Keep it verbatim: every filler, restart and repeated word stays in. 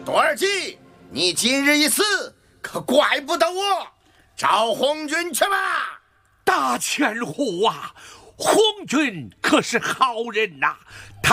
多尔基，你今日一死，可怪不得我。召红军去吧。 大千户啊，红军可是好人呐、啊。